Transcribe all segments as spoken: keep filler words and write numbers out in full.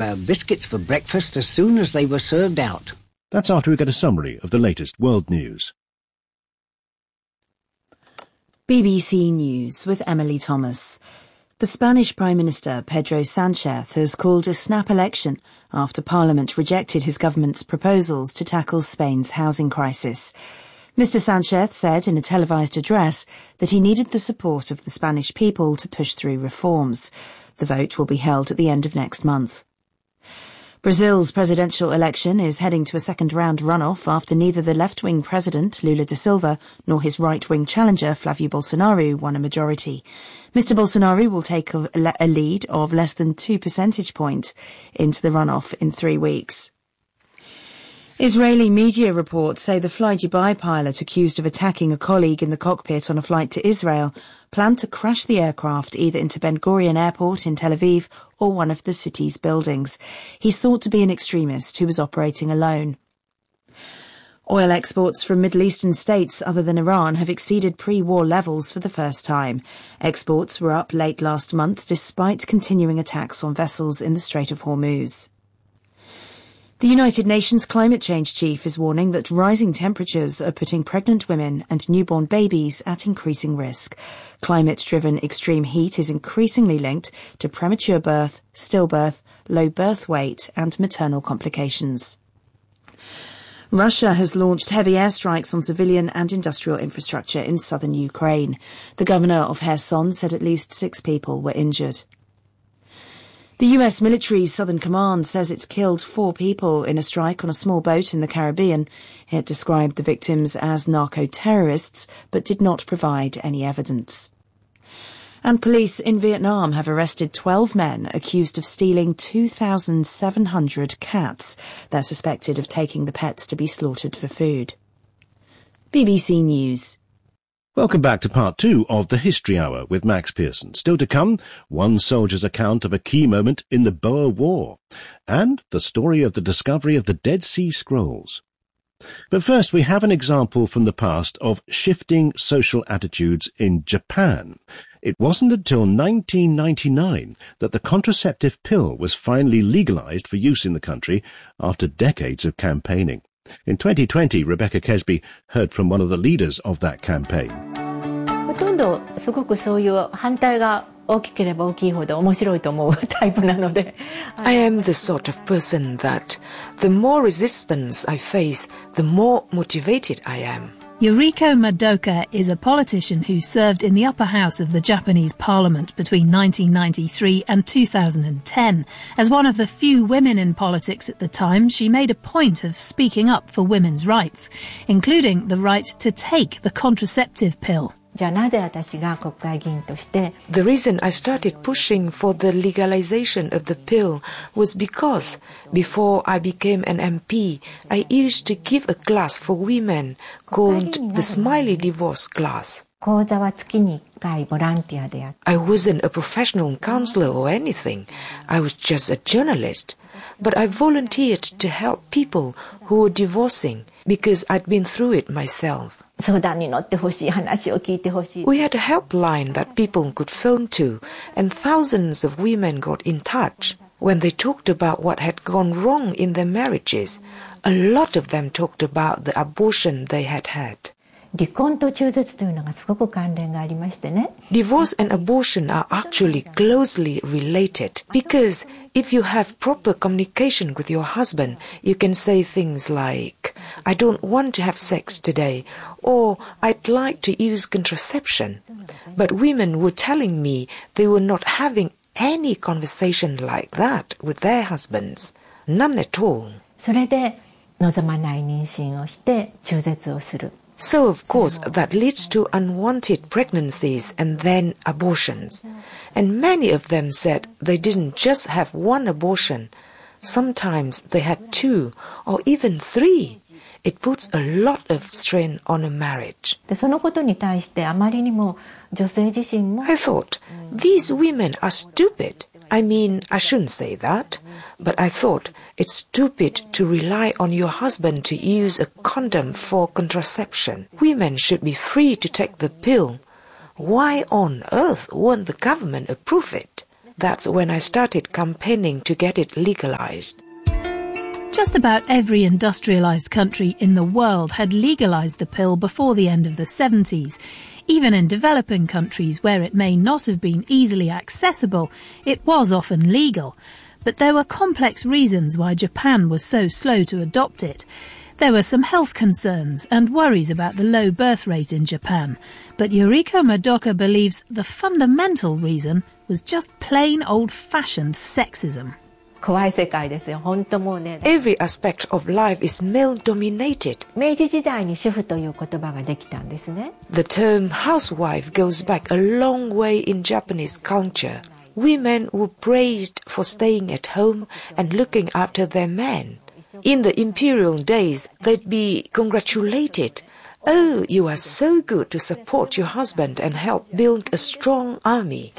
uh, biscuits for breakfast as soon as they were served out. That's after we get a summary of the latest world news. B B C News with Emily Thomas. The Spanish Prime Minister Pedro Sánchez has called a snap election after Parliament rejected his government's proposals to tackle Spain's housing crisis. Mister Sánchez said in a televised address that he needed the support of the Spanish people to push through reforms. The vote will be held at the end of next month. Brazil's presidential election is heading to a second-round runoff after neither the left-wing president, Lula da Silva, nor his right-wing challenger, Flávio Bolsonaro, won a majority. Mister Bolsonaro will take a, a lead of less than two percentage points into the runoff in three weeks. Israeli media reports say the fly-Dubai pilot accused of attacking a colleague in the cockpit on a flight to Israel planned to crash the aircraft either into Ben Gurion Airport in Tel Aviv or one of the city's buildings. He's thought to be an extremist who was operating alone. Oil exports from Middle Eastern states other than Iran have exceeded pre-war levels for the first time. Exports were up late last month despite continuing attacks on vessels in the Strait of Hormuz. The United Nations climate change chief is warning that rising temperatures are putting pregnant women and newborn babies at increasing risk. Climate-driven extreme heat is increasingly linked to premature birth, stillbirth, low birth weight and maternal complications. Russia has launched heavy airstrikes on civilian and industrial infrastructure in southern Ukraine. The governor of Kherson said at least six people were injured. The U S military's Southern Command says it's killed four people in a strike on a small boat in the Caribbean. It described the victims as narco-terrorists, but did not provide any evidence. And police in Vietnam have arrested twelve men accused of stealing two thousand seven hundred cats. They're suspected of taking the pets to be slaughtered for food. B B C News. Welcome back to part two of the History Hour with Max Pearson. Still to come, one soldier's account of a key moment in the Boer War, and the story of the discovery of the Dead Sea Scrolls. But first, we have an example from the past of shifting social attitudes in Japan. It wasn't until nineteen ninety-nine that the contraceptive pill was finally legalized for use in the country after decades of campaigning. In twenty twenty, Rebecca Kesby heard from one of the leaders of that campaign. ほとんどすごくそういう反対が大きければ大きいほど面白いと思うタイプなので。 I am the sort of person that the more resistance I face, the more motivated I am. Yuriko Madoka is a politician who served in the upper house of the Japanese parliament between nineteen ninety-three and two thousand ten. As one of the few women in politics at the time, she made a point of speaking up for women's rights, including the right to take the contraceptive pill. じゃあなぜ私が国会議員として The reason I started pushing for the legalization of the pill was because before I became an M P, I used to give a class for women called the Smiley Divorce class. 講座は月にいっかいボランティアでやって I wasn't a professional counselor or anything. I was just a journalist. But I volunteered to help people who were divorcing because I'd been through it myself. 相談に乗ってほしい話を聞いてほしい We had a helpline that people could phone to, and thousands of women got in touch. When they talked about what had gone wrong in their marriages, a lot of them talked about the abortion they had had. 離婚と中絶というのがすごく関連がありましてね Divorce and abortion are actually closely related because if you have proper communication with your husband, you can say things like, I don't want to have sex today, or I'd like to use contraception. But women were telling me they were not having any conversation like that with their husbands. None at all. それで望まない妊娠をして中絶をする So, of course, that leads to unwanted pregnancies and then abortions. And many of them said they didn't just have one abortion. Sometimes they had two or even three. It puts a lot of strain on a marriage. でそのことに対してあまりにも女性自身も I thought, these women are stupid. I mean, I shouldn't say that, but I thought it's stupid to rely on your husband to use a condom for contraception. Women should be free to take the pill. Why on earth won't the government approve it? That's when I started campaigning to get it legalized. Just about every industrialised country in the world had legalised the pill before the end of the seventies. Even in developing countries where it may not have been easily accessible, it was often legal. But there were complex reasons why Japan was so slow to adopt it. There were some health concerns and worries about the low birth rate in Japan. But Yuriko Madoka believes the fundamental reason was just plain old-fashioned sexism. Every aspect of life is male-dominated. The term housewife goes back a long way in Japanese culture. Women were praised for staying at home and looking after their men. In the imperial days, they'd be congratulated. Oh, you are so good to support your husband and help build a strong army.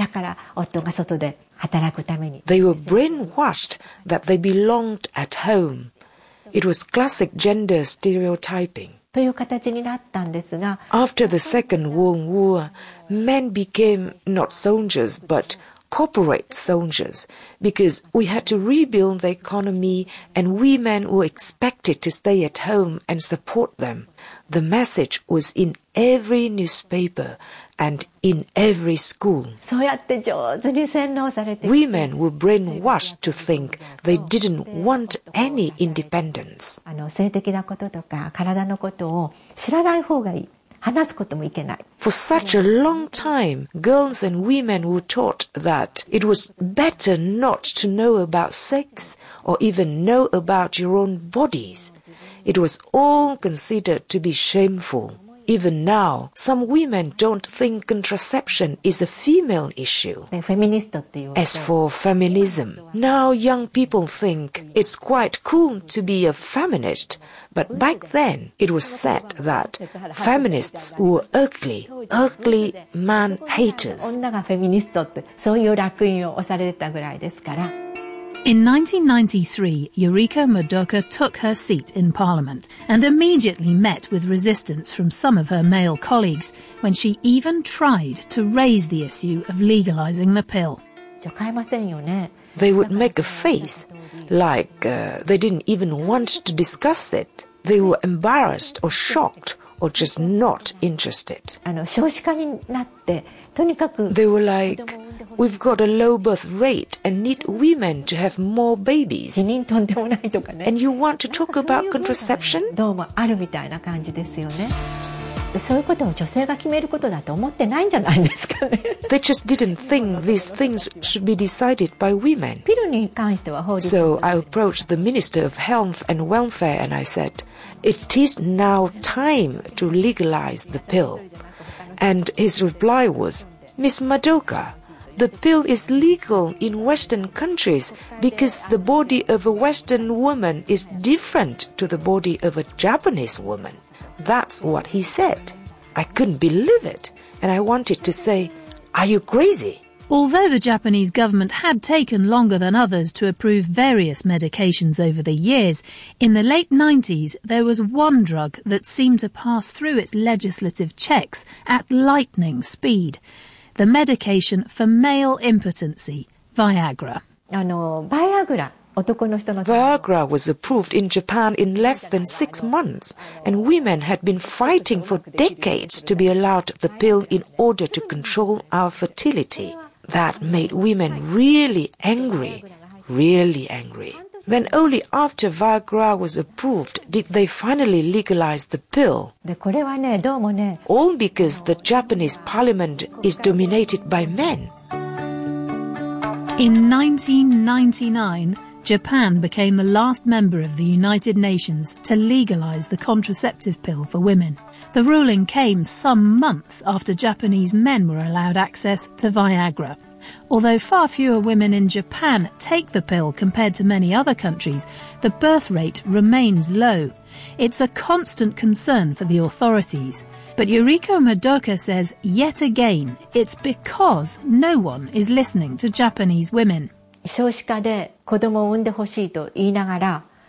They were brainwashed that they belonged at home. It was classic gender stereotyping. After the Second World War, men became not soldiers but corporate soldiers because we had to rebuild the economy and women were expected to stay at home and support them. The message was in every newspaper and in every school. Women were brainwashed to think they didn't want any independence. For such a long time, girls and women were taught that it was better not to know about sex or even know about your own bodies. It was all considered to be shameful. Even now, some women don't think contraception is a female issue. As for feminism, now young people think it's quite cool to be a feminist. But back then, it was said that feminists were ugly, ugly man-haters. In nineteen ninety-three, Yuriko Madoka took her seat in Parliament and immediately met with resistance from some of her male colleagues when she even tried to raise the issue of legalising the pill. They would make a face, like uh, they didn't even want to discuss it. They were embarrassed or shocked or just not interested. They were like, we've got a low birth rate and need women to have more babies. And you want to talk about contraception? They just didn't think these things should be decided by women. So I approached the Minister of Health and Welfare and I said, it is now time to legalize the pill. And his reply was, Miss Madoka, the pill is legal in Western countries because the body of a Western woman is different to the body of a Japanese woman. That's what he said. I couldn't believe it, and I wanted to say, are you crazy? Although the Japanese government had taken longer than others to approve various medications over the years, in the late nineties there was one drug that seemed to pass through its legislative checks at lightning speed. The medication for male impotency, Viagra. Viagra was approved in Japan in less than six months, and women had been fighting for decades to be allowed the pill in order to control our fertility. That made women really angry, really angry. Then only after Viagra was approved did they finally legalize the pill. All because the Japanese parliament is dominated by men. In nineteen ninety-nine, Japan became the last member of the United Nations to legalize the contraceptive pill for women. The ruling came some months after Japanese men were allowed access to Viagra. Although far fewer women in Japan take the pill compared to many other countries, the birth rate remains low. It's a constant concern for the authorities. But Yuriko Madoka says, yet again, it's because no one is listening to Japanese women.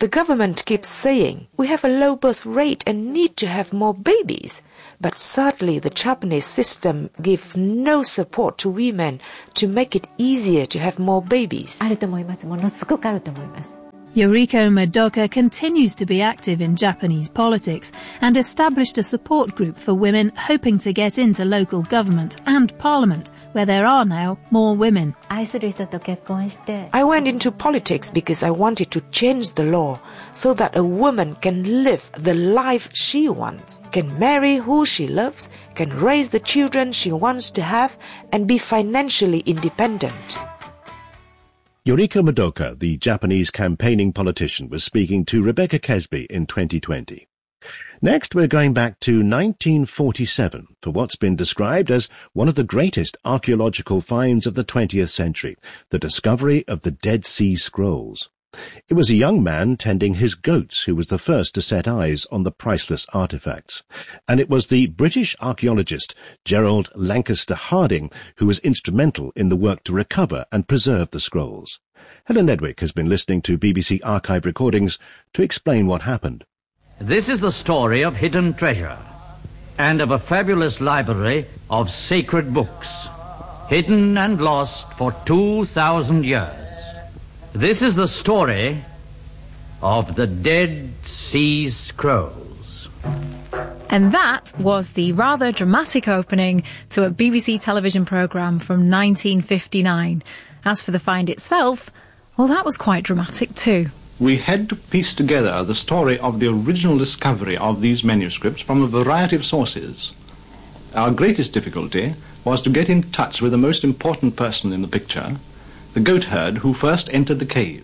The government keeps saying we have a low birth rate and need to have more babies. But sadly, the Japanese system gives no support to women to make it easier to have more babies. あると思います。ものすごくあると思います。 Yoriko Madoka continues to be active in Japanese politics and established a support group for women hoping to get into local government and parliament, where there are now more women. 愛する人と結婚して I went into politics because I wanted to change the law so that a woman can live the life she wants, can marry who she loves, can raise the children she wants to have, and be financially independent. Yoriko Madoka, the Japanese campaigning politician, was speaking to Rebecca Kesby in twenty twenty. Next, we're going back to nineteen forty-seven for what's been described as one of the greatest archaeological finds of the twentieth century, the discovery of the Dead Sea Scrolls. It was a young man tending his goats who was the first to set eyes on the priceless artifacts. And it was the British archaeologist Gerald Lancaster Harding who was instrumental in the work to recover and preserve the scrolls. Helen Edwick has been listening to B B C archive recordings to explain what happened. This is the story of hidden treasure and of a fabulous library of sacred books, hidden and lost for two thousand years. This is the story of the Dead Sea Scrolls. And that was the rather dramatic opening to a B B C television programme from nineteen fifty-nine. As for the find itself, well, that was quite dramatic too. We had to piece together the story of the original discovery of these manuscripts from a variety of sources. Our greatest difficulty was to get in touch with the most important person in the picture, the goatherd who first entered the cave.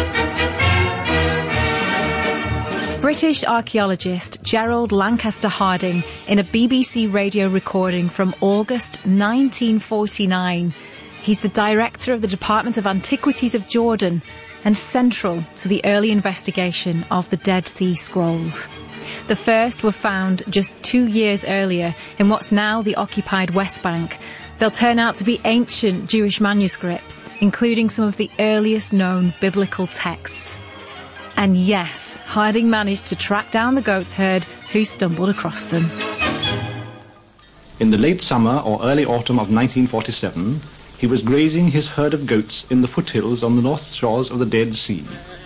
British archaeologist Gerald Lancaster Harding in a B B C radio recording from August nineteen forty-nine. He's the director of the Department of Antiquities of Jordan and central to the early investigation of the Dead Sea Scrolls. The first were found just two years earlier in what's now the occupied West Bank. They'll turn out to be ancient Jewish manuscripts, including some of the earliest known biblical texts. And yes, Harding managed to track down the goats herd who stumbled across them. In the late summer or early autumn of nineteen forty-seven, he was grazing his herd of goats in the foothills on the north shores of the Dead Sea.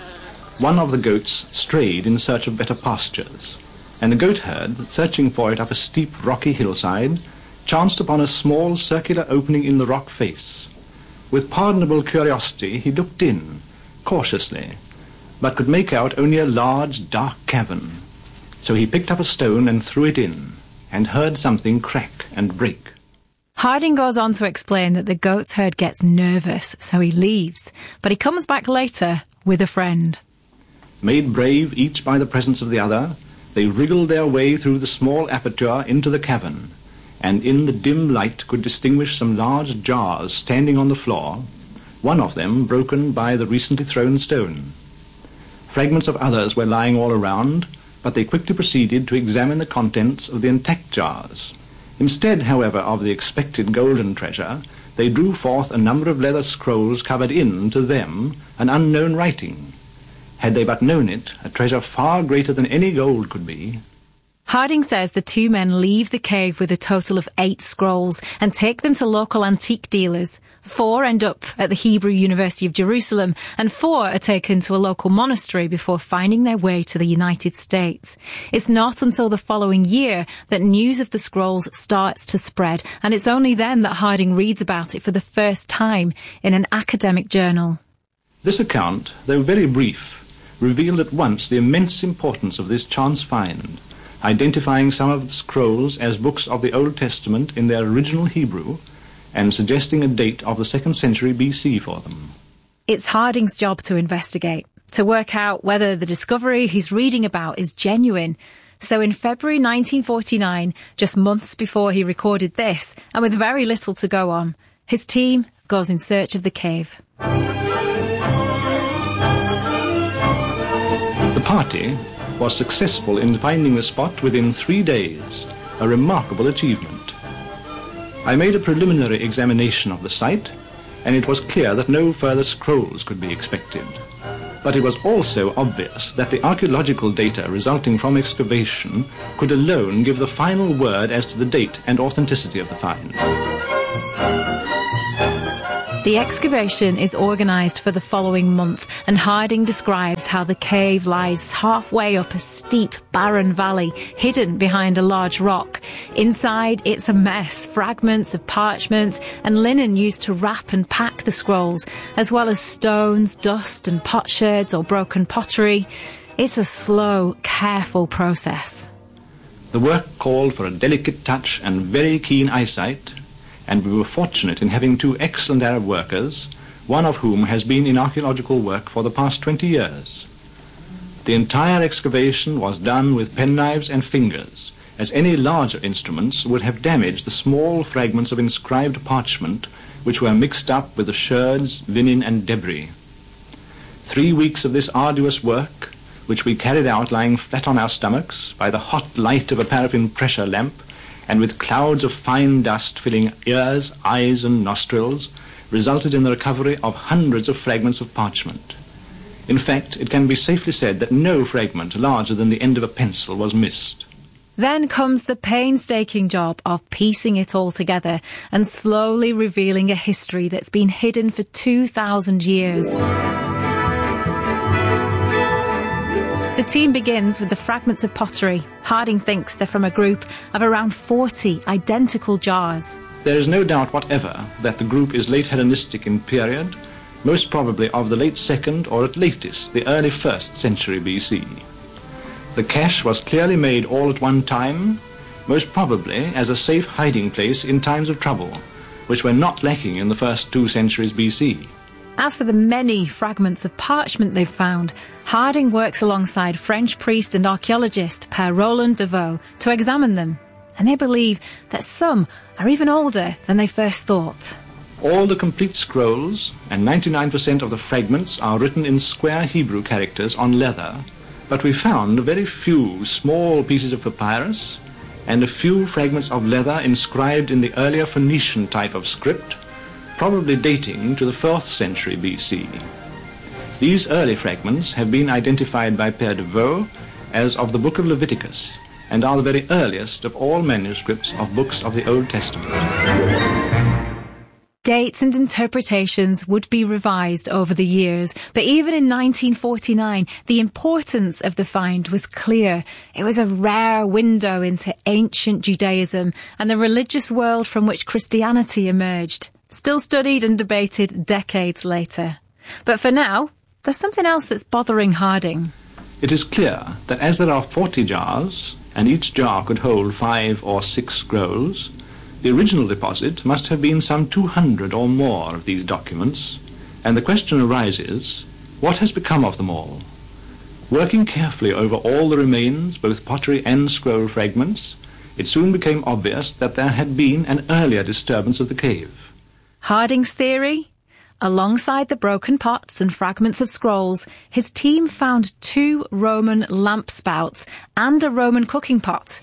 One of the goats strayed in search of better pastures, and the goatherd, searching for it up a steep rocky hillside, chanced upon a small circular opening in the rock face. With pardonable curiosity he looked in, cautiously, but could make out only a large dark cavern. So he picked up a stone and threw it in, and heard something crack and break. Harding goes on to explain that the goat's herd gets nervous, so he leaves, but he comes back later with a friend. Made brave each by the presence of the other, they wriggled their way through the small aperture into the cavern, and in the dim light could distinguish some large jars standing on the floor, one of them broken by the recently thrown stone. Fragments of others were lying all around, but they quickly proceeded to examine the contents of the intact jars. Instead, however, of the expected golden treasure, they drew forth a number of leather scrolls covered in, to them, an unknown writing. Had they but known it, a treasure far greater than any gold could be. Harding says the two men leave the cave with a total of eight scrolls and take them to local antique dealers. Four end up at the Hebrew University of Jerusalem and four are taken to a local monastery before finding their way to the United States. It's not until the following year that news of the scrolls starts to spread, and it's only then that Harding reads about it for the first time in an academic journal. This account, though very brief, revealed at once the immense importance of this chance find, identifying some of the scrolls as books of the Old Testament in their original Hebrew, and suggesting a date of the second century B C for them. It's Harding's job to investigate, to work out whether the discovery he's reading about is genuine. So in February nineteen forty-nine, just months before he recorded this, and with very little to go on, his team goes in search of the cave. The party was successful in finding the spot within three days, a remarkable achievement. I made a preliminary examination of the site, and it was clear that no further scrolls could be expected. But it was also obvious that the archaeological data resulting from excavation could alone give the final word as to the date and authenticity of the find. The excavation is organised for the following month, and Harding describes how the cave lies halfway up a steep, barren valley, hidden behind a large rock. Inside, it's a mess, fragments of parchment and linen used to wrap and pack the scrolls, as well as stones, dust and potsherds or broken pottery. It's a slow, careful process. The work called for a delicate touch and very keen eyesight, and we were fortunate in having two excellent Arab workers, one of whom has been in archaeological work for the past twenty years. The entire excavation was done with penknives and fingers, as any larger instruments would have damaged the small fragments of inscribed parchment which were mixed up with the sherds, linen and debris. Three weeks of this arduous work, which we carried out lying flat on our stomachs by the hot light of a paraffin pressure lamp, and with clouds of fine dust filling ears, eyes and nostrils, resulted in the recovery of hundreds of fragments of parchment. In fact, it can be safely said that no fragment larger than the end of a pencil was missed. Then comes the painstaking job of piecing it all together and slowly revealing a history that's been hidden for two thousand years. The team begins with the fragments of pottery. Harding thinks they're from a group of around forty identical jars. There is no doubt whatever that the group is late Hellenistic in period, most probably of the late second or at latest the early first century B C. The cache was clearly made all at one time, most probably as a safe hiding place in times of trouble, which were not lacking in the first two centuries B C. As for the many fragments of parchment they've found, Harding works alongside French priest and archaeologist Père Roland Deveau to examine them, and they believe that some are even older than they first thought. All the complete scrolls and ninety-nine percent of the fragments are written in square Hebrew characters on leather, but we found very few small pieces of papyrus and a few fragments of leather inscribed in the earlier Phoenician type of script, probably dating to the fourth century B C. These early fragments have been identified by Père Deveau as of the Book of Leviticus, and are the very earliest of all manuscripts of books of the Old Testament. Dates and interpretations would be revised over the years, but even in nineteen forty-nine, the importance of the find was clear. It was a rare window into ancient Judaism and the religious world from which Christianity emerged, still studied and debated decades later. But for now, there's something else that's bothering Harding. It is clear that as there are forty jars, and each jar could hold five or six scrolls, the original deposit must have been some two hundred or more of these documents, and the question arises, what has become of them all? Working carefully over all the remains, both pottery and scroll fragments, it soon became obvious that there had been an earlier disturbance of the cave. Harding's theory? Alongside the broken pots and fragments of scrolls, his team found two Roman lamp spouts and a Roman cooking pot.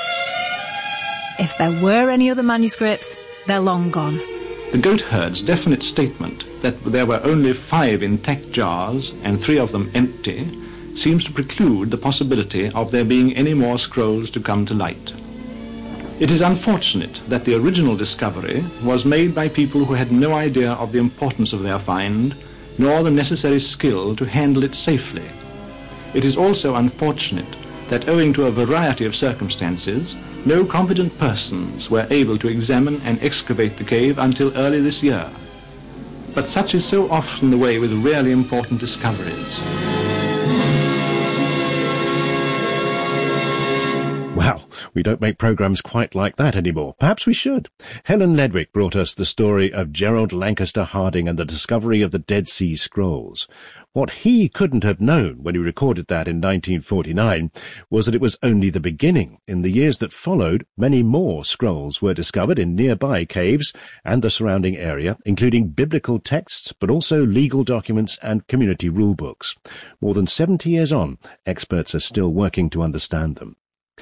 If there were any other manuscripts, they're long gone. The goatherd's definite statement that there were only five intact jars and three of them empty seems to preclude the possibility of there being any more scrolls to come to light. It is unfortunate that the original discovery was made by people who had no idea of the importance of their find, nor the necessary skill to handle it safely. It is also unfortunate that owing to a variety of circumstances, no competent persons were able to examine and excavate the cave until early this year. But such is so often the way with really important discoveries. Well, we don't make programmes quite like that anymore. Perhaps we should. Helen Ledwick brought us the story of Gerald Lancaster Harding and the discovery of the Dead Sea Scrolls. What he couldn't have known when he recorded that in nineteen forty-nine was that it was only the beginning. In the years that followed, many more scrolls were discovered in nearby caves and the surrounding area, including biblical texts, but also legal documents and community rule books. More than seventy years on, experts are still working to understand them.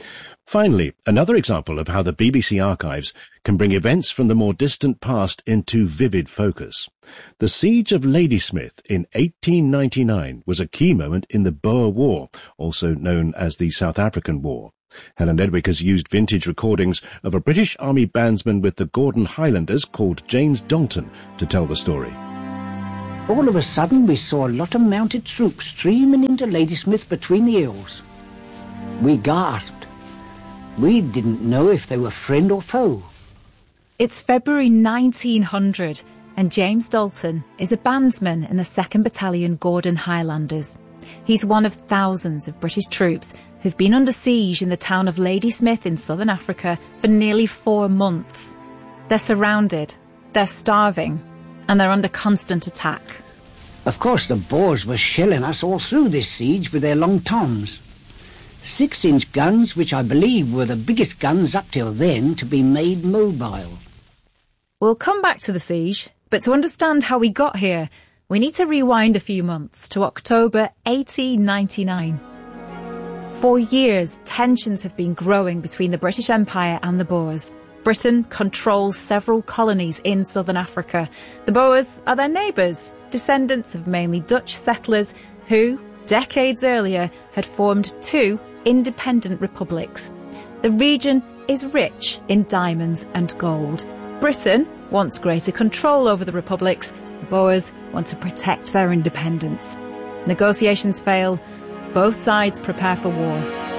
Finally, another example of how the B B C archives can bring events from the more distant past into vivid focus. The Siege of Ladysmith in eighteen ninety-nine was a key moment in the Boer War, also known as the South African War. Helen Edwick has used vintage recordings of a British Army bandsman with the Gordon Highlanders called James Dalton to tell the story. All of a sudden we saw a lot of mounted troops streaming into Ladysmith between the hills. We gasped. We didn't know if they were friend or foe. It's February nineteen hundred and James Dalton is a bandsman in the second Battalion Gordon Highlanders. He's one of thousands of British troops who've been under siege in the town of Ladysmith in southern Africa for nearly four months. They're surrounded, they're starving, and they're under constant attack. Of course the Boers were shelling us all through this siege with their long toms. Six-inch guns, which I believe were the biggest guns up till then to be made mobile. We'll come back to the siege, but to understand how we got here, we need to rewind a few months to October eighteen ninety-nine. For years, tensions have been growing between the British Empire and the Boers. Britain controls several colonies in southern Africa. The Boers are their neighbours, descendants of mainly Dutch settlers who, decades earlier, had formed two independent republics. The region is rich in diamonds and gold. Britain wants greater control over the republics. The Boers want to protect their independence. Negotiations fail. Both sides prepare for war.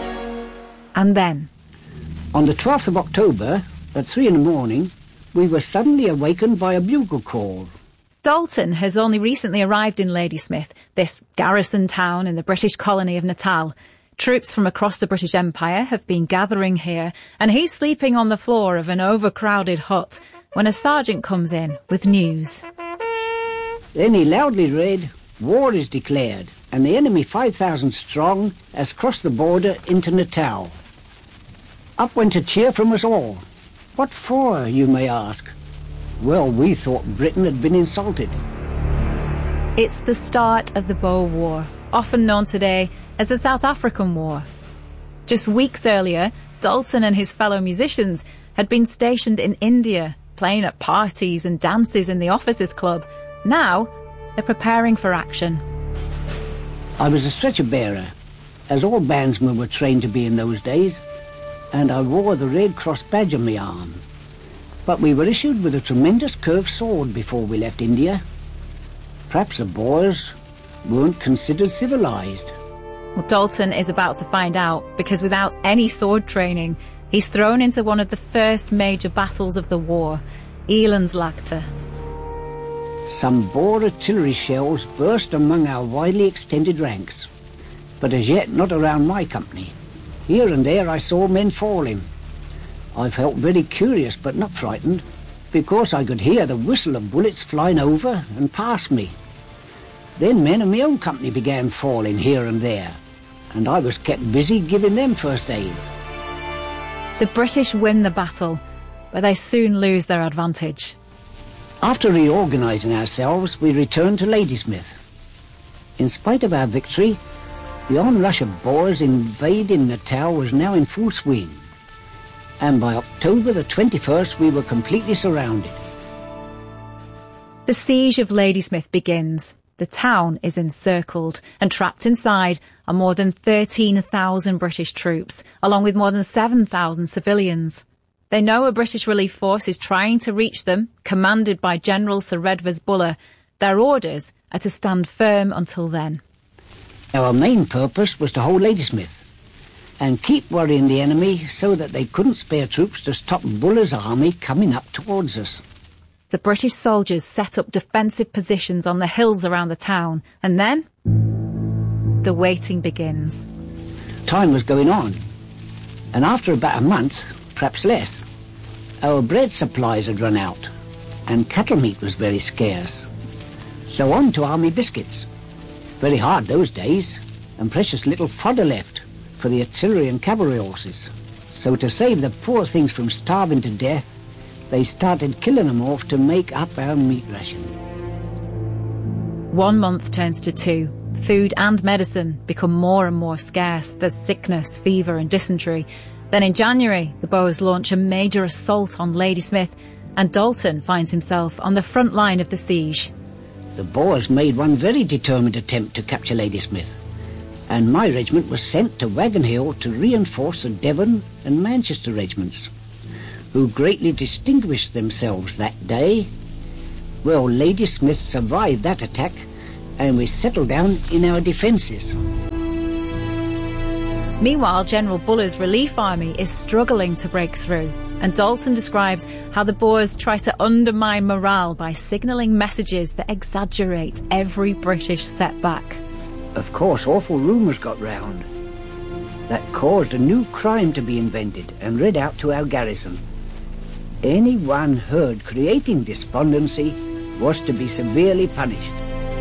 And then, on the twelfth of October, at three in the morning, we were suddenly awakened by a bugle call. Dalton has only recently arrived in Ladysmith, this garrison town in the British colony of Natal. Troops from across the British Empire have been gathering here, and he's sleeping on the floor of an overcrowded hut when a sergeant comes in with news. Then he loudly read, "War is declared, and the enemy five thousand strong has crossed the border into Natal." Up went a cheer from us all. What for, you may ask? Well, we thought Britain had been insulted. It's the start of the Boer War, often known today as the South African War. Just weeks earlier, Dalton and his fellow musicians had been stationed in India, playing at parties and dances in the officers' club. Now, they're preparing for action. I was a stretcher bearer, as all bandsmen were trained to be in those days, and I wore the Red Cross badge on my arm. But we were issued with a tremendous curved sword before we left India. Perhaps the Boers weren't considered civilized. Well, Dalton is about to find out, because without any sword training, he's thrown into one of the first major battles of the war, Elandslaagte. Some Boer artillery shells burst among our widely extended ranks, but as yet not around my company. Here and there I saw men falling. I felt very curious but not frightened, because I could hear the whistle of bullets flying over and past me. Then men of my own company began falling here and there, and I was kept busy giving them first aid. The British win the battle, but they soon lose their advantage. After reorganising ourselves, we returned to Ladysmith. In spite of our victory, the onrush of Boers invading Natal was now in full swing, and by October the twenty-first we were completely surrounded. The siege of Ladysmith begins. The town is encircled, and trapped inside are more than thirteen thousand British troops, along with more than seven thousand civilians. They know a British relief force is trying to reach them, commanded by General Sir Redvers Buller. Their orders are to stand firm until then. Our main purpose was to hold Ladysmith and keep worrying the enemy so that they couldn't spare troops to stop Buller's army coming up towards us. The British soldiers set up defensive positions on the hills around the town, and then the waiting begins. Time was going on, and after about a month, perhaps less, our bread supplies had run out, and cattle meat was very scarce. So on to army biscuits. Very hard those days, and precious little fodder left for the artillery and cavalry horses. So to save the poor things from starving to death, they started killing them off to make up our meat ration. One month turns to two. Food and medicine become more and more scarce. There's sickness, fever and dysentery. Then in January, the Boers launch a major assault on Ladysmith, and Dalton finds himself on the front line of the siege. The Boers made one very determined attempt to capture Ladysmith, and my regiment was sent to Wagon Hill to reinforce the Devon and Manchester regiments, who greatly distinguished themselves that day. Well, Ladysmith survived that attack, and we settled down in our defences. Meanwhile, General Buller's relief army is struggling to break through, and Dalton describes how the Boers try to undermine morale by signalling messages that exaggerate every British setback. Of course, awful rumours got round. That caused a new crime to be invented and read out to our garrison. Anyone heard creating despondency was to be severely punished.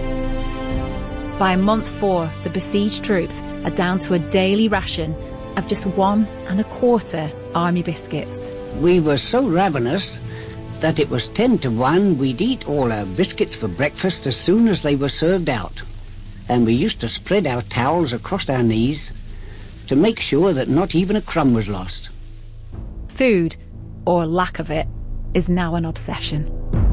By month four, the besieged troops are down to a daily ration of just one and a quarter army biscuits. We were so ravenous that it was ten to one we'd eat all our biscuits for breakfast as soon as they were served out. And we used to spread our towels across our knees to make sure that not even a crumb was lost. Food, or lack of it, is now an obsession.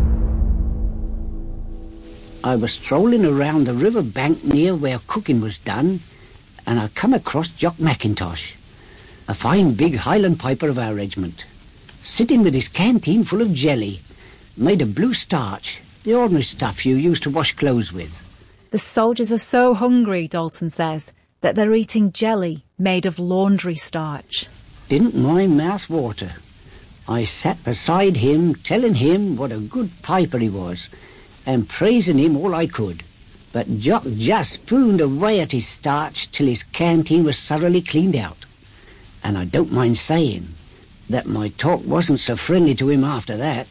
I was strolling around the river bank near where cooking was done, and I come across Jock McIntosh, a fine big Highland piper of our regiment, sitting with his canteen full of jelly, made of blue starch, the ordinary stuff you used to wash clothes with. The soldiers are so hungry, Dalton says, that they're eating jelly made of laundry starch. Didn't my mouth water? I sat beside him, telling him what a good piper he was, and praising him all I could. But Jock just spooned away at his starch till his canteen was thoroughly cleaned out. And I don't mind saying that my talk wasn't so friendly to him after that.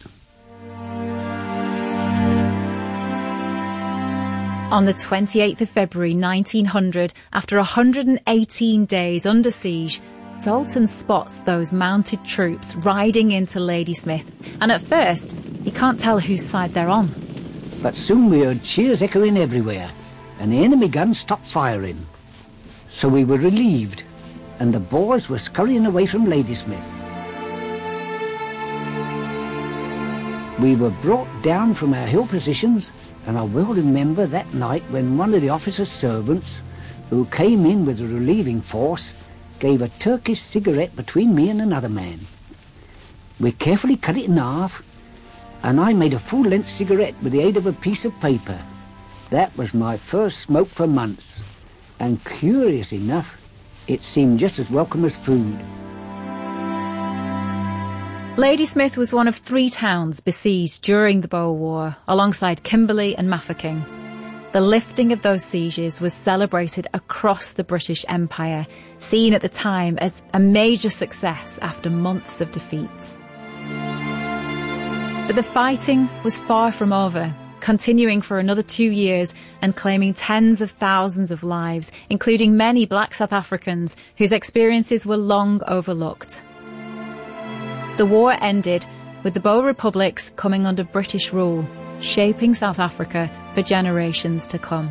On the twenty-eighth of February nineteen hundred, after one hundred eighteen days under siege, Dalton spots those mounted troops riding into Ladysmith, and at first he can't tell whose side they're on. But soon we heard cheers echoing everywhere, and the enemy guns stopped firing. So we were relieved, and the Boers were scurrying away from Ladysmith. We were brought down from our hill positions, and I well remember that night when one of the officers' servants, who came in with a relieving force, gave a Turkish cigarette between me and another man. We carefully cut it in half, and I made a full-length cigarette with the aid of a piece of paper. That was my first smoke for months, and curious enough, it seemed just as welcome as food. Ladysmith was one of three towns besieged during the Boer War, alongside Kimberley and Mafeking. The lifting of those sieges was celebrated across the British Empire, seen at the time as a major success after months of defeats. But the fighting was far from over, continuing for another two years and claiming tens of thousands of lives, including many black South Africans whose experiences were long overlooked. The war ended with the Boer republics coming under British rule, shaping South Africa for generations to come.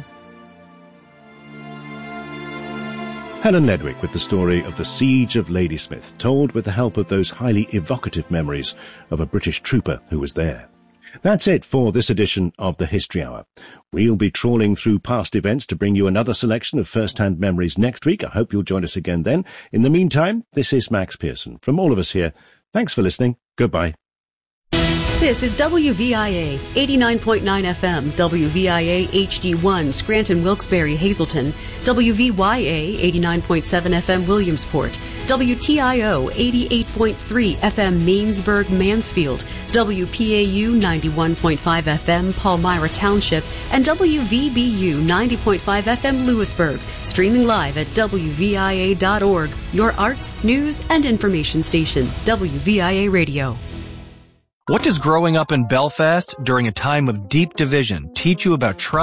Helen Ledwick with the story of the Siege of Ladysmith, told with the help of those highly evocative memories of a British trooper who was there. That's it for this edition of the History Hour. We'll be trawling through past events to bring you another selection of first-hand memories next week. I hope you'll join us again then. In the meantime, this is Max Pearson. From all of us here, thanks for listening. Goodbye. This is W V I A eighty-nine point nine F M, W V I A H D one, Scranton, Wilkes-Barre, Hazleton, W V Y A eighty-nine point seven F M, Williamsport, W T I O eighty-eight point three F M, Mainsburg, Mansfield, W P A U ninety-one point five F M, Palmyra Township, and W V B U ninety point five F M, Lewisburg. Streaming live at W V I A dot org, your arts, news, and information station, W V I A Radio. What does growing up in Belfast during a time of deep division teach you about trust,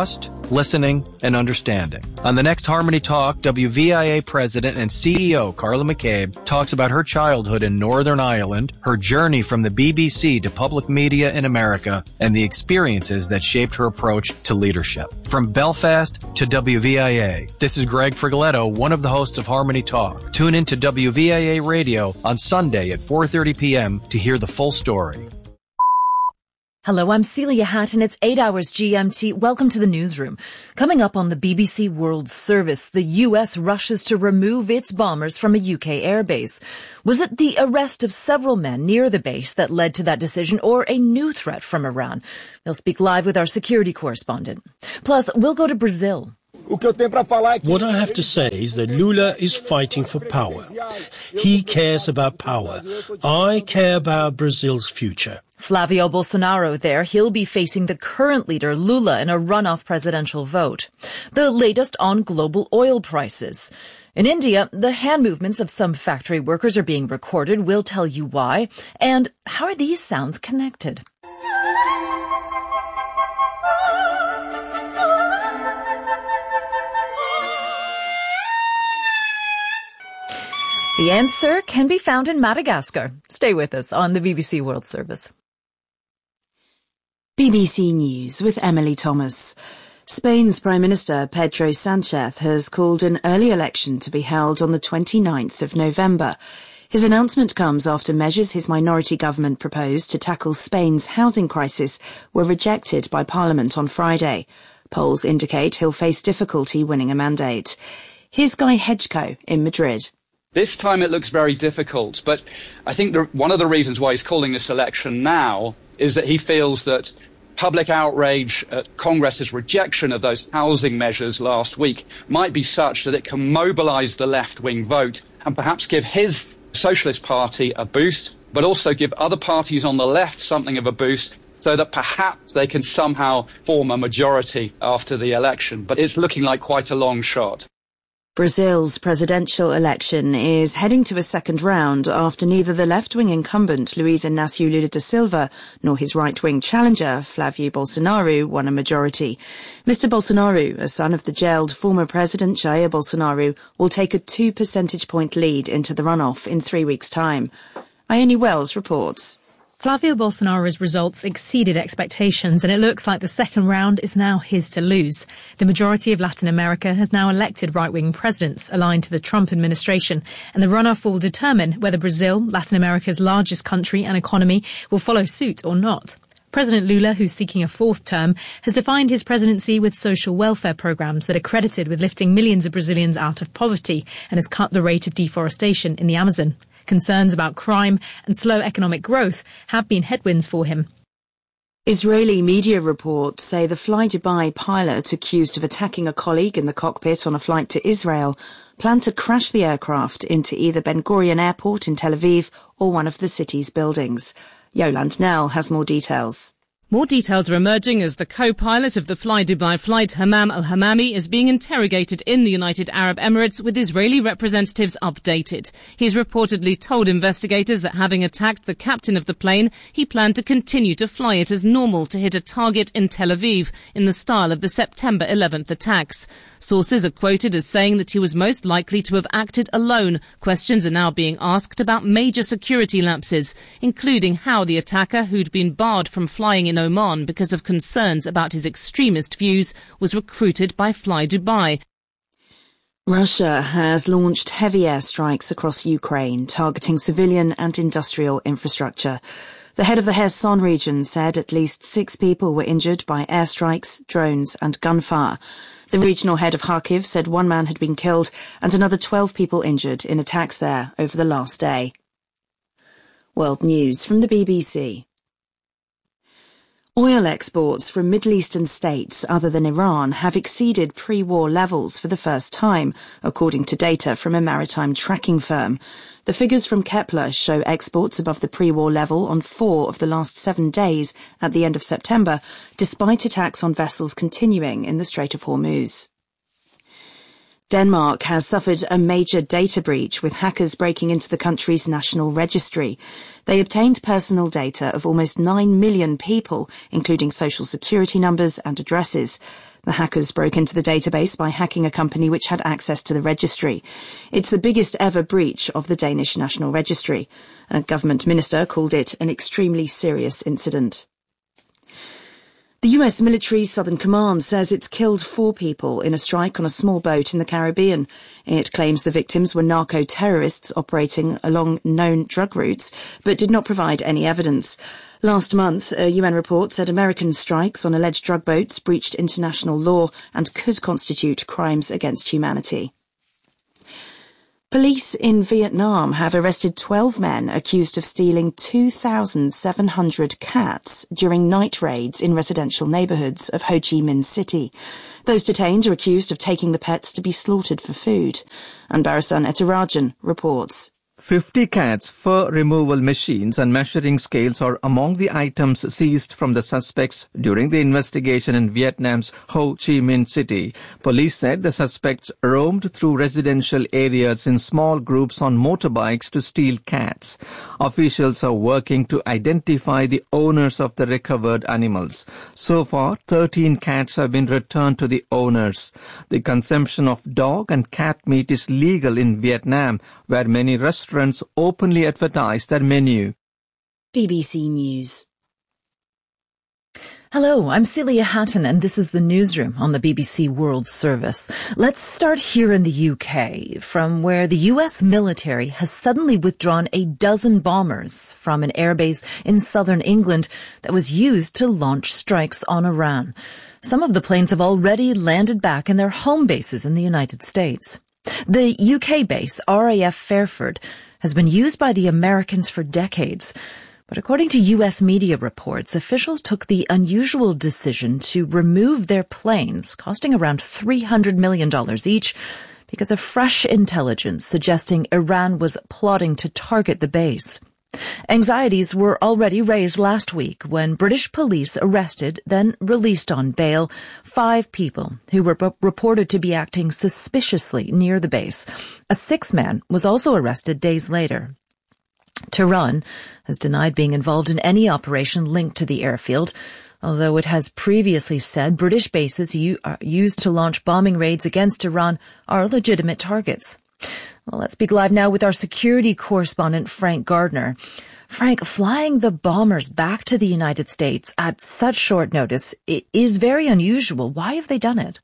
listening, and understanding. On the next Harmony Talk, W V I A President and C E O Carla McCabe talks about her childhood in Northern Ireland, her journey from the B B C to public media in America, and the experiences that shaped her approach to leadership. From Belfast to W V I A, this is Greg Frigoletto, one of the hosts of Harmony Talk. Tune in to W V I A Radio on Sunday at four thirty p.m. to hear the full story. Hello, I'm Celia Hatton. It's eight hours G M T. Welcome to the newsroom. Coming up on the B B C World Service, the U S rushes to remove its bombers from a U K airbase. Was it the arrest of several men near the base that led to that decision, or a new threat from Iran? We'll speak live with our security correspondent. Plus, we'll go to Brazil. What I have to say is that Lula is fighting for power. He cares about power. I care about Brazil's future. Flavio Bolsonaro there. He'll be facing the current leader, Lula, in a runoff presidential vote. The latest on global oil prices. In India, the hand movements of some factory workers are being recorded. We'll tell you why. And how are these sounds connected? The answer can be found in Madagascar. Stay with us on the B B C World Service. B B C News with Emily Thomas. Spain's Prime Minister Pedro Sanchez has called an early election to be held on the twenty-ninth of November. His announcement comes after measures his minority government proposed to tackle Spain's housing crisis were rejected by Parliament on Friday. Polls indicate he'll face difficulty winning a mandate. Here's Guy Hedgecoe in Madrid. This time it looks very difficult, but I think the, one of the reasons why he's calling this election now is that he feels that public outrage at Congress's rejection of those housing measures last week might be such that it can mobilise the left-wing vote and perhaps give his Socialist Party a boost, but also give other parties on the left something of a boost so that perhaps they can somehow form a majority after the election. But it's looking like quite a long shot. Brazil's presidential election is heading to a second round after neither the left-wing incumbent Luiz Inácio Lula da Silva nor his right-wing challenger Flavio Bolsonaro won a majority. Mister Bolsonaro, a son of the jailed former President Jair Bolsonaro, will take a two percentage point lead into the runoff in three weeks' time. Ione Wells reports. Flavio Bolsonaro's results exceeded expectations, and it looks like the second round is now his to lose. The majority of Latin America has now elected right-wing presidents aligned to the Trump administration, and the runoff will determine whether Brazil, Latin America's largest country and economy, will follow suit or not. President Lula, who's seeking a fourth term, has defined his presidency with social welfare programs that are credited with lifting millions of Brazilians out of poverty and has cut the rate of deforestation in the Amazon. Concerns about crime and slow economic growth have been headwinds for him. Israeli media reports say the Fly Dubai pilot accused of attacking a colleague in the cockpit on a flight to Israel planned to crash the aircraft into either Ben Gurion Airport in Tel Aviv or one of the city's buildings. Yolande Nell has more details. More details are emerging as the co-pilot of the Fly Dubai flight, Hammam al-Hammami, is being interrogated in the United Arab Emirates with Israeli representatives updated. He's reportedly told investigators that having attacked the captain of the plane, he planned to continue to fly it as normal to hit a target in Tel Aviv in the style of the September eleventh attacks. Sources are quoted as saying that he was most likely to have acted alone. Questions are now being asked about major security lapses, including how the attacker, who'd been barred from flying in Oman because of concerns about his extremist views, was recruited by Fly Dubai. Russia has launched heavy airstrikes across Ukraine, targeting civilian and industrial infrastructure. The head of the Kherson region said at least six people were injured by airstrikes, drones and gunfire. The regional head of Kharkiv said one man had been killed and another twelve people injured in attacks there over the last day. World News from the B B C. Oil exports from Middle Eastern states other than Iran have exceeded pre-war levels for the first time, according to data from a maritime tracking firm. The figures from Kepler show exports above the pre-war level on four of the last seven days at the end of September, despite attacks on vessels continuing in the Strait of Hormuz. Denmark has suffered a major data breach with hackers breaking into the country's national registry. They obtained personal data of almost nine million people, including social security numbers and addresses. The hackers broke into the database by hacking a company which had access to the registry. It's the biggest ever breach of the Danish National Registry. A government minister called it an extremely serious incident. The U S military Southern Command says it's killed four people in a strike on a small boat in the Caribbean. It claims the victims were narco-terrorists operating along known drug routes, but did not provide any evidence. Last month, a U N report said American strikes on alleged drug boats breached international law and could constitute crimes against humanity. Police in Vietnam have arrested twelve men accused of stealing two thousand seven hundred cats during night raids in residential neighbourhoods of Ho Chi Minh City. Those detained are accused of taking the pets to be slaughtered for food. Anbarasan Etarajan reports. fifty cats, fur removal machines and measuring scales are among the items seized from the suspects during the investigation in Vietnam's Ho Chi Minh City. Police said the suspects roamed through residential areas in small groups on motorbikes to steal cats. Officials are working to identify the owners of the recovered animals. So far, thirteen cats have been returned to the owners. The consumption of dog and cat meat is legal in Vietnam, where many restaurants Restaurants openly advertise their menu. B B C News. Hello, I'm Celia Hatton and this is the newsroom on the B B C World Service. Let's start here in the U K, from where the U S military has suddenly withdrawn a dozen bombers from an airbase in southern England that was used to launch strikes on Iran. Some of the planes have already landed back in their home bases in the United States. The U K base, R A F Fairford, has been used by the Americans for decades. But according to U S media reports, officials took the unusual decision to remove their planes, costing around three hundred million dollars each, because of fresh intelligence suggesting Iran was plotting to target the base. Anxieties were already raised last week when British police arrested, then released on bail, five people who were b- reported to be acting suspiciously near the base. A sixth man was also arrested days later. Tehran has denied being involved in any operation linked to the airfield, although it has previously said British bases u- are used to launch bombing raids against Iran are legitimate targets. Well, let's speak live now with our security correspondent, Frank Gardner. Frank, flying the bombers back to the United States at such short notice it is very unusual. Why have they done it?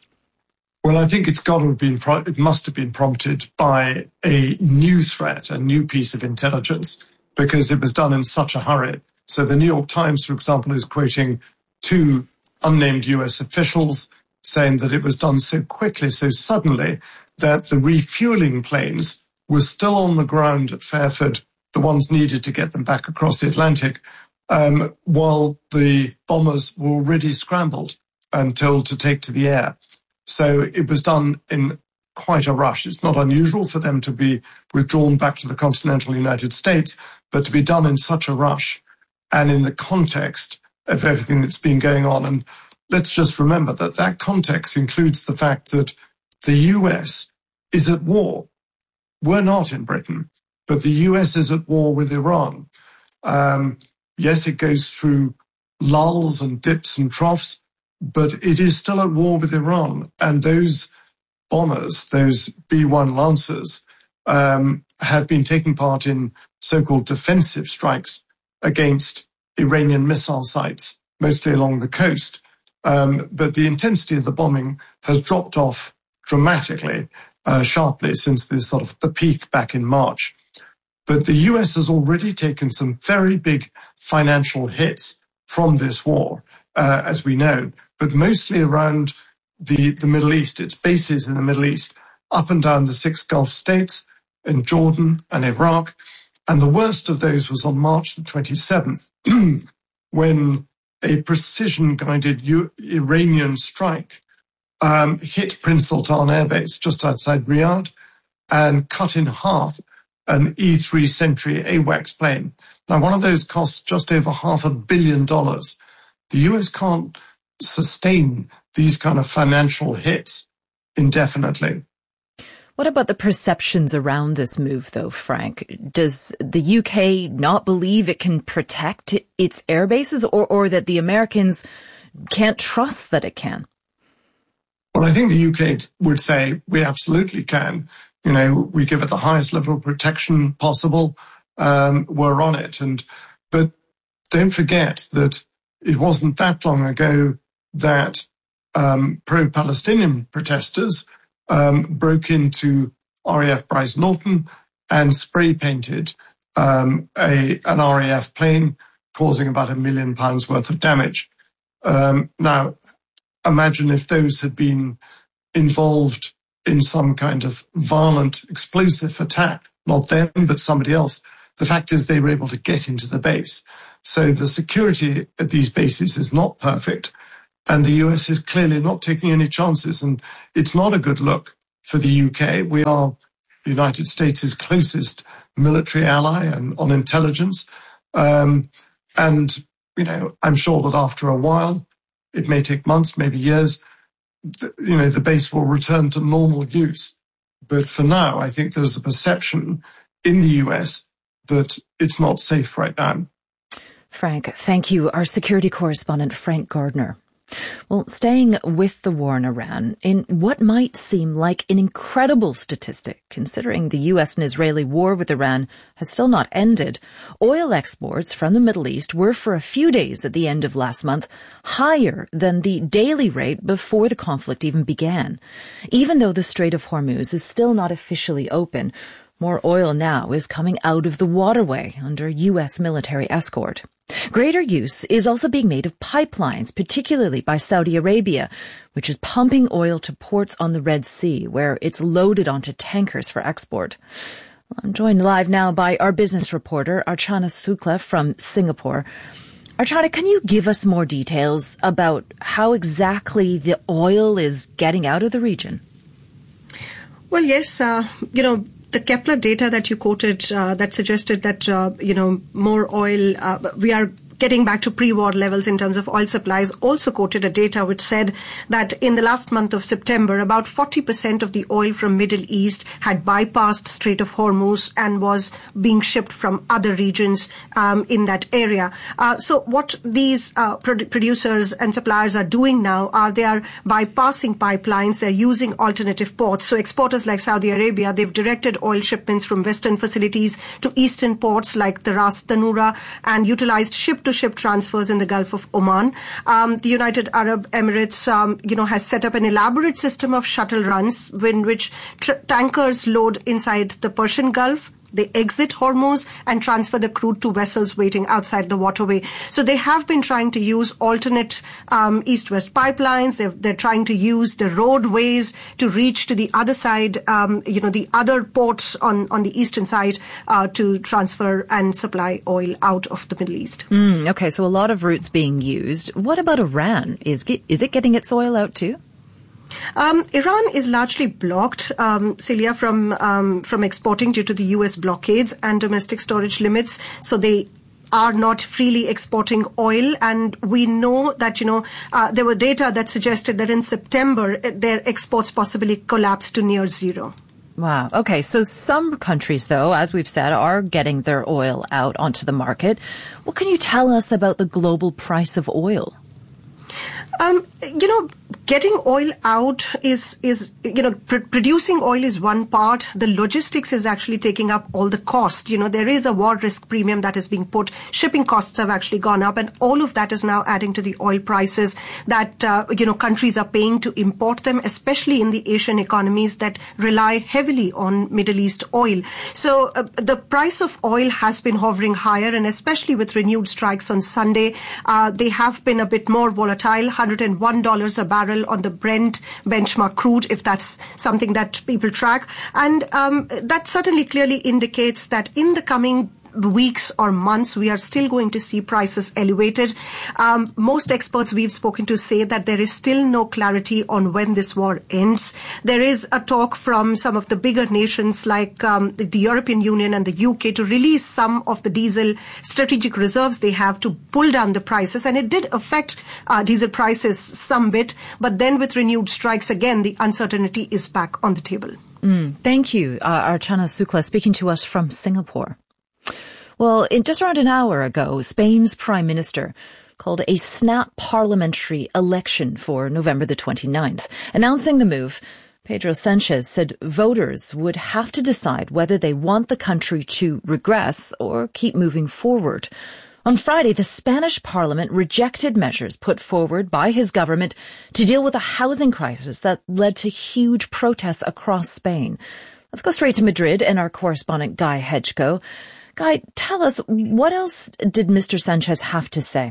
Well, I think it's got to have been, pro- it must have been prompted by a new threat, a new piece of intelligence, because it was done in such a hurry. So the New York Times, for example, is quoting two unnamed U S officials saying that it was done so quickly, so suddenly, that the refueling planes were still on the ground at Fairford, the ones needed to get them back across the Atlantic, um, while the bombers were already scrambled and told to take to the air. So it was done in quite a rush. It's not unusual for them to be withdrawn back to the continental United States, but to be done in such a rush and in the context of everything that's been going on. And let's just remember that that context includes the fact that the U S is at war. We're not in Britain, but the U S is at war with Iran. Um, yes, it goes through lulls and dips and troughs, but it is still at war with Iran. And those bombers, those B one Lancers, um, have been taking part in so-called defensive strikes against Iranian missile sites, mostly along the coast. Um, but the intensity of the bombing has dropped off dramatically, uh, sharply since the sort of the peak back in March. But the U S has already taken some very big financial hits from this war, uh, as we know, but mostly around the, the Middle East, its bases in the Middle East, up and down the six Gulf states, in Jordan and Iraq. And the worst of those was on March the twenty-seventh, when a precision-guided U- Iranian strike um, hit Prince Sultan Air Base just outside Riyadh and cut in half an E three Sentry AWACS plane. Now, one of those costs just over half a billion dollars. The U S can't sustain these kind of financial hits indefinitely. What about the perceptions around this move, though, Frank? Does the U K not believe it can protect its air bases, or, or that the Americans can't trust that it can? Well, I think the U K would say we absolutely can. You know, we give it the highest level of protection possible. Um, we're on it. And, but don't forget that it wasn't that long ago that um, pro-Palestinian protesters um, broke into R A F Bryce Norton and spray painted um, a an R A F plane, causing about a million pounds worth of damage. Um, now, imagine if those had been involved in some kind of violent, explosive attack, not them, but somebody else. The fact is they were able to get into the base. So the security at these bases is not perfect, and the U S is clearly not taking any chances, and it's not a good look for the U K. We are the United States' closest military ally and on intelligence. Um, and, you know, I'm sure that after a while, it may take months, maybe years, you know, the base will return to normal use. But for now, I think there's a perception in the U S that it's not safe right now. Frank, thank you. Our security correspondent, Frank Gardner. Well, staying with the war in Iran, in what might seem like an incredible statistic, considering the U S and Israeli war with Iran has still not ended, oil exports from the Middle East were for a few days at the end of last month higher than the daily rate before the conflict even began. Even though the Strait of Hormuz is still not officially open, more oil now is coming out of the waterway under U S military escort. Greater use is also being made of pipelines, particularly by Saudi Arabia, which is pumping oil to ports on the Red Sea, where it's loaded onto tankers for export. I'm joined live now by our business reporter, Archana Sukla from Singapore. Archana, can you give us more details about how exactly the oil is getting out of the region? Well, yes, uh, you know, the Kepler data that you quoted uh, that suggested that, uh, you know, more oil, uh, we are getting back to pre-war levels in terms of oil supplies, also quoted a data which said that in the last month of September, about forty percent of the oil from Middle East had bypassed Strait of Hormuz and was being shipped from other regions um, in that area. Uh, so what these uh, produ- producers and suppliers are doing now are they are bypassing pipelines, they're using alternative ports. So exporters like Saudi Arabia, they've directed oil shipments from western facilities to eastern ports like the Ras Tanura and utilized ship to-ship transfers in the Gulf of Oman. Um, the United Arab Emirates, um, you know, has set up an elaborate system of shuttle runs in which tr- tankers load inside the Persian Gulf. They exit Hormuz and transfer the crude to vessels waiting outside the waterway. So they have been trying to use alternate um, east-west pipelines. They're, they're trying to use the roadways to reach to the other side, um, you know, the other ports on, on the eastern side uh, to transfer and supply oil out of the Middle East. Mm, okay, so a lot of routes being used. What about Iran? Is, is it getting its oil out too? Um, Iran is largely blocked, um, Celia, from um, from exporting due to the U S blockades and domestic storage limits. So they are not freely exporting oil. And we know that, you know, uh, there were data that suggested that in September, their exports possibly collapsed to near zero. Wow. Okay. So some countries, though, as we've said, are getting their oil out onto the market. What can you tell us about the global price of oil? Um, you know, getting oil out is, is you know, pr- producing oil is one part. The logistics is actually taking up all the cost. You know, there is a war risk premium that is being put. Shipping costs have actually gone up, and all of that is now adding to the oil prices that, uh, you know, countries are paying to import them, especially in the Asian economies that rely heavily on Middle East oil. So uh, the price of oil has been hovering higher, and especially with renewed strikes on Sunday, uh, they have been a bit more volatile. one hundred one dollars a barrel on the Brent benchmark crude, if that's something that people track. And um, that certainly clearly indicates that in the coming weeks or months, we are still going to see prices elevated. Um, most experts we've spoken to say that there is still no clarity on when this war ends. There is a talk from some of the bigger nations like um, the, the European Union and the U K to release some of the diesel strategic reserves they have to pull down the prices. And it did affect uh, diesel prices some bit. But then with renewed strikes again, the uncertainty is back on the table. Mm, thank you, uh, Archana Sukla, speaking to us from Singapore. Well, in just around an hour ago, Spain's Prime Minister called a snap parliamentary election for November the twenty-ninth. Announcing the move, Pedro Sanchez said voters would have to decide whether they want the country to regress or keep moving forward. On Friday, the Spanish parliament rejected measures put forward by his government to deal with a housing crisis that led to huge protests across Spain. Let's go straight to Madrid and our correspondent Guy Hedgecoe. Guy, tell us, what else did Mister Sanchez have to say?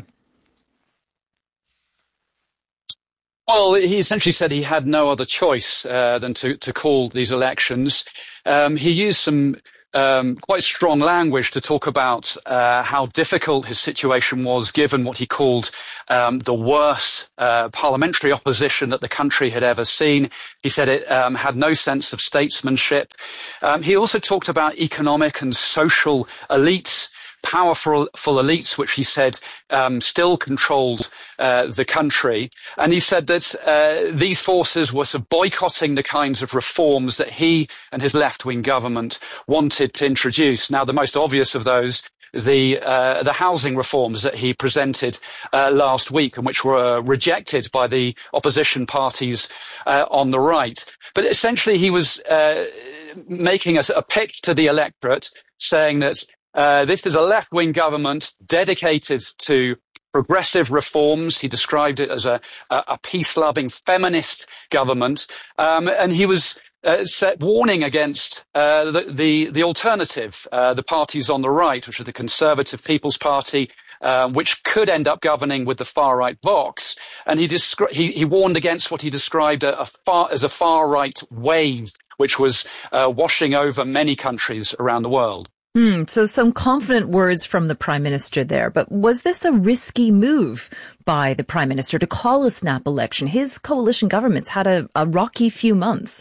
Well, he essentially said he had no other choice uh, than to, to call these elections. Um, he used some um, quite strong language to talk about uh, how difficult his situation was, given what he called um, the worst uh, parliamentary opposition that the country had ever seen. He said it um, had no sense of statesmanship. Um, he also talked about economic and social elites, powerful elites, which he said um, still controlled uh, the country. And he said that uh, these forces were sort of boycotting the kinds of reforms that he and his left-wing government wanted to introduce. Now, the most obvious of those the uh, the housing reforms that he presented uh, last week, and which were rejected by the opposition parties uh, on the right. But essentially, he was uh, making a, a pitch to the electorate, saying that Uh, this is a left-wing government dedicated to progressive reforms. He described it as a, a, a peace-loving feminist government. Um, and he was uh, set, warning against uh, the, the, the alternative, uh, the parties on the right, which are the Conservative People's Party, uh, which could end up governing with the far-right Vox. And he, descri- he, he warned against what he described a, a far, as a far-right wave, which was uh, washing over many countries around the world. Hmm, so some confident words from the Prime Minister there. But was this a risky move by the Prime Minister to call a snap election? His coalition government's had a, a rocky few months.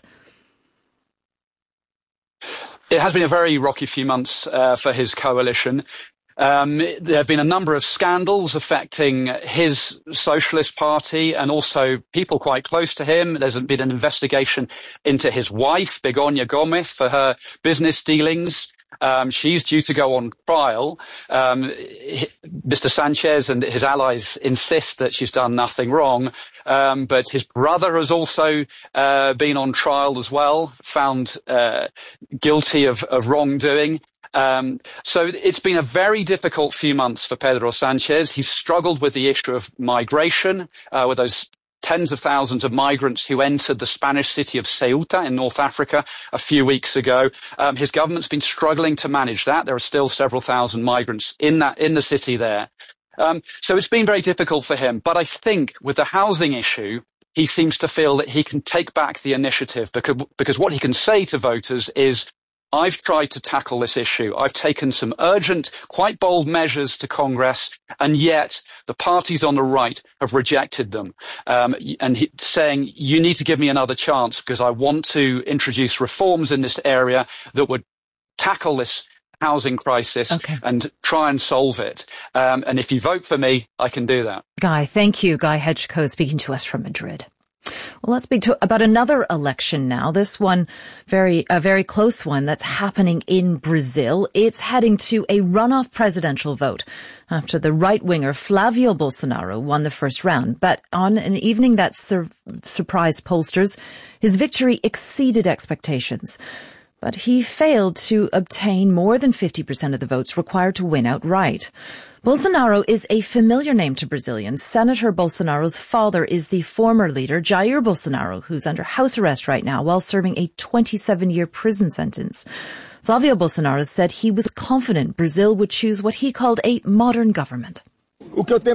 It has been a very rocky few months uh, for his coalition. Um, there have been a number of scandals affecting his Socialist Party and also people quite close to him. There's been an investigation into his wife, Begoña Gómez, for her business dealings. Um, she's due to go on trial. Um, he, Mister Sanchez and his allies insist that she's done nothing wrong. Um, but his brother has also uh, been on trial as well, found uh, guilty of, of wrongdoing. Um, so it's been a very difficult few months for Pedro Sanchez. He's struggled with the issue of migration, uh, with those tens of thousands of migrants who entered the Spanish city of Ceuta in North Africa a few weeks ago. Um, his government's been struggling to manage that. There are still several thousand migrants in that, in the city there. Um, so it's been very difficult for him. But I think with the housing issue, he seems to feel that he can take back the initiative because, because what he can say to voters is, I've tried to tackle this issue. I've taken some urgent, quite bold measures to Congress, and yet the parties on the right have rejected them. Um, and he, saying, you need to give me another chance because I want to introduce reforms in this area that would tackle this housing crisis okay. and try and solve it. Um, and if you vote for me, I can do that. Guy, thank you. Guy Hedgecoe speaking to us from Madrid. Well, let's speak to about another election now. This one, very, a very close one that's happening in Brazil. It's heading to a runoff presidential vote after the right-winger Flavio Bolsonaro won the first round. But on an evening that sur- surprised pollsters, his victory exceeded expectations. But he failed to obtain more than fifty percent of the votes required to win outright. Bolsonaro is a familiar name to Brazilians. Senator Bolsonaro's father is the former leader, Jair Bolsonaro, who's under house arrest right now while serving a twenty-seven year prison sentence. Flavio Bolsonaro said he was confident Brazil would choose what he called a modern government. What I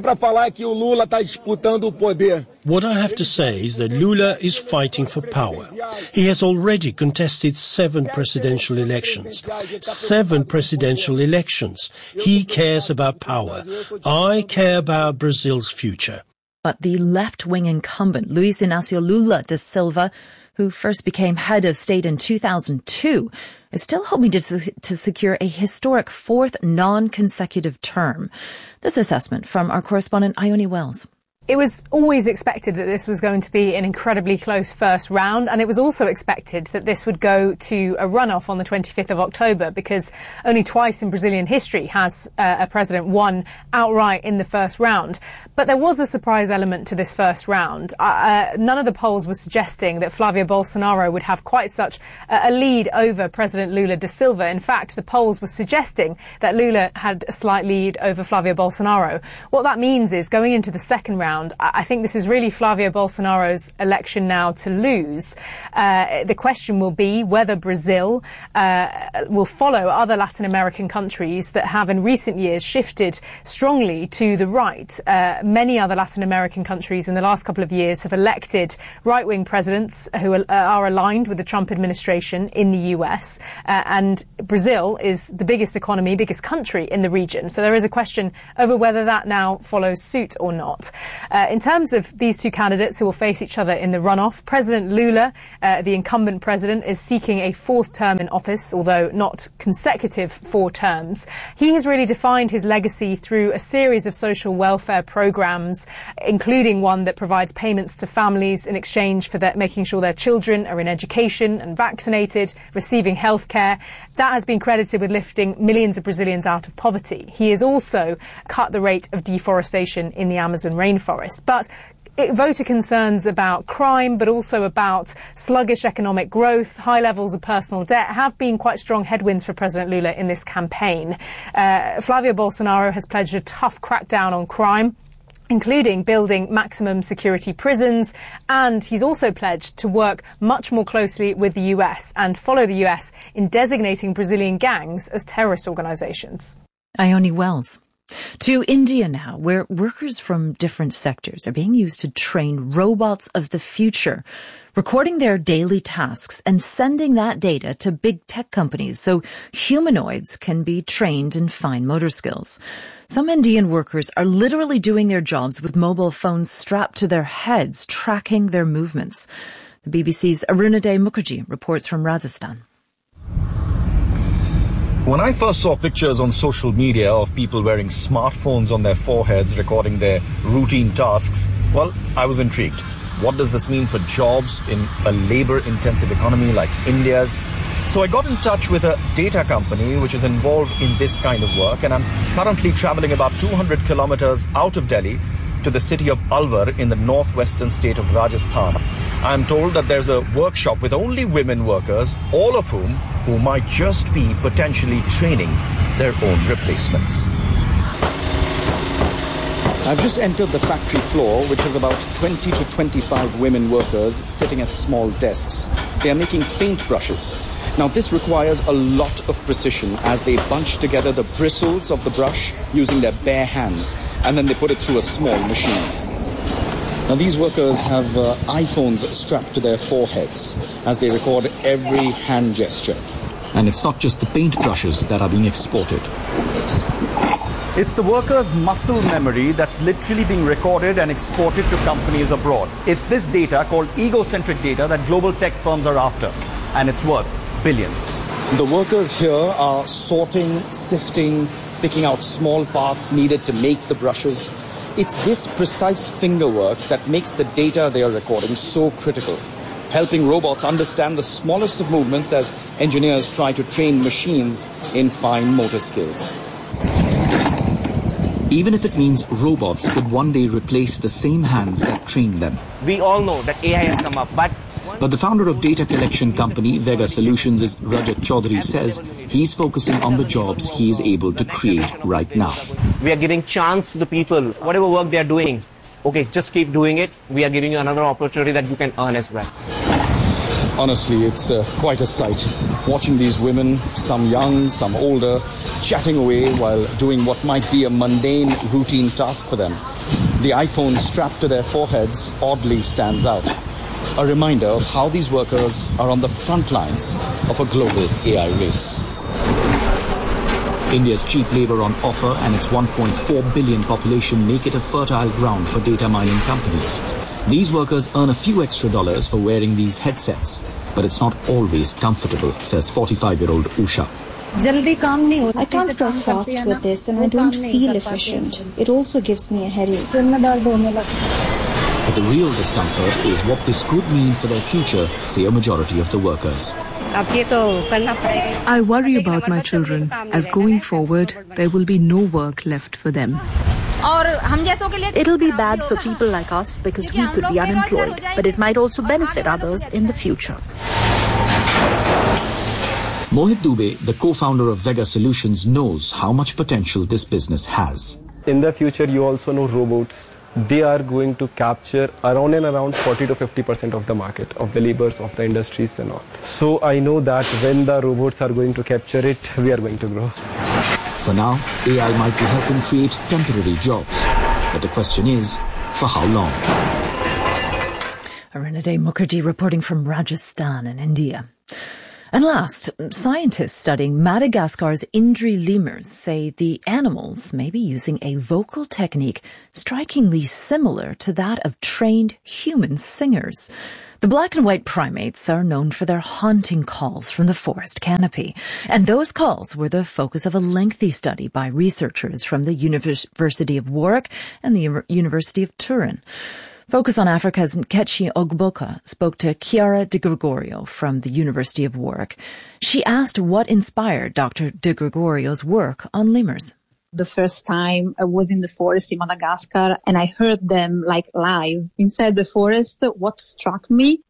have to say is that Lula is fighting for power. He has already contested seven presidential elections. Seven presidential elections. He cares about power. I care about Brazil's future. But the left-wing incumbent, Luiz Inácio Lula da Silva, who first became head of state in two thousand two, is still hoping to, to secure a historic fourth non-consecutive term. This assessment from our correspondent Ione Wells. It was always expected that this was going to be an incredibly close first round, and it was also expected that this would go to a runoff on the twenty-fifth of October, because only twice in Brazilian history has uh, a president won outright in the first round. But there was a surprise element to this first round. Uh, none of the polls were suggesting that Flavio Bolsonaro would have quite such a, a lead over President Lula da Silva. In fact, the polls were suggesting that Lula had a slight lead over Flavio Bolsonaro. What that means is, going into the second round, I think this is really Flavio Bolsonaro's election now to lose. Uh, the question will be whether Brazil uh, will follow other Latin American countries that have in recent years shifted strongly to the right. Uh, many other Latin American countries in the last couple of years have elected right-wing presidents who are, uh, are aligned with the Trump administration in the U S, uh, and Brazil is the biggest economy, biggest country in the region. So there is a question over whether that now follows suit or not. Uh, in terms of these two candidates who will face each other in the runoff, President Lula, uh, the incumbent president, is seeking a fourth term in office, although not consecutive four terms. He has really defined his legacy through a series of social welfare programs, including one that provides payments to families in exchange for their, making sure their children are in education and vaccinated, receiving health care. That has been credited with lifting millions of Brazilians out of poverty. He has also cut the rate of deforestation in the Amazon rainforest. But it, voter concerns about crime, but also about sluggish economic growth, high levels of personal debt, have been quite strong headwinds for President Lula in this campaign. Uh, Flavio Bolsonaro has pledged a tough crackdown on crime, including building maximum security prisons, and he's also pledged to work much more closely with the U S and follow the U S in designating Brazilian gangs as terrorist organizations. Ione Wells. To India now, where workers from different sectors are being used to train robots of the future, recording their daily tasks and sending that data to big tech companies so humanoids can be trained in fine motor skills. Some Indian workers are literally doing their jobs with mobile phones strapped to their heads, tracking their movements. The B B C's Arunaday Mukherjee reports from Rajasthan. When I first saw pictures on social media of people wearing smartphones on their foreheads recording their routine tasks, well, I was intrigued. What does this mean for jobs in a labor-intensive economy like India's? So I got in touch with a data company which is involved in this kind of work, and I'm currently traveling about two hundred kilometers out of Delhi to the city of Alwar in the northwestern state of Rajasthan. I'm told that there's a workshop with only women workers, all of whom who might just be potentially training their own replacements. I've just entered the factory floor, which has about twenty to twenty-five women workers sitting at small desks. They are making paintbrushes. Now, this requires a lot of precision as they bunch together the bristles of the brush using their bare hands, and then they put it through a small machine. Now, these workers have uh, iPhones strapped to their foreheads as they record every hand gesture. And it's not just the paintbrushes that are being exported. It's the workers' muscle memory that's literally being recorded and exported to companies abroad. It's this data, called egocentric data, that global tech firms are after, and it's worth billions. The workers here are sorting, sifting, picking out small parts needed to make the brushes. It's this precise finger work that makes the data they are recording so critical, helping robots understand the smallest of movements as engineers try to train machines in fine motor skills. Even if it means robots could one day replace the same hands that trained them. We all know that A I has come up, but But the founder of data collection company Vega Solutions, is Rajat Chaudhary, says he's focusing on the jobs he is able to create right now. We are giving chance to the people, whatever work they are doing. Okay, just keep doing it. We are giving you another opportunity that you can earn as well. Honestly, it's uh, quite a sight. Watching these women, some young, some older, chatting away while doing what might be a mundane, routine task for them. The iPhone strapped to their foreheads oddly stands out. A reminder of how these workers are on the front lines of a global A I race. India's cheap labor on offer and its one point four billion population make it a fertile ground for data mining companies. These workers earn a few extra dollars for wearing these headsets, but it's not always comfortable, says forty-five-year-old Usha. I can't work fast with this and I don't feel efficient. It also gives me a headache. But the real discomfort is what this could mean for their future, say a majority of the workers. I worry about my children, as going forward, there will be no work left for them. It'll be bad for people like us because we could be unemployed, but it might also benefit others in the future. Mohit Dubey, the co-founder of Vega Solutions, knows how much potential this business has. In the future, you also know robots. They are going to capture around and around forty to fifty percent of the market, of the labors, of the industries and all. So I know that when the robots are going to capture it, we are going to grow. For now, A I might be helping create temporary jobs. But the question is, for how long? Arinade Mukherjee reporting from Rajasthan in India. And last, scientists studying Madagascar's Indri lemurs say the animals may be using a vocal technique strikingly similar to that of trained human singers. The black and white primates are known for their haunting calls from the forest canopy, and those calls were the focus of a lengthy study by researchers from the University of Warwick and the University of Turin. Focus on Africa's Nkechi Ogboka spoke to Chiara De Gregorio from the University of Warwick. She asked what inspired Doctor De Gregorio's work on lemurs. The first time I was in the forest in Madagascar and I heard them like live inside the forest. What struck me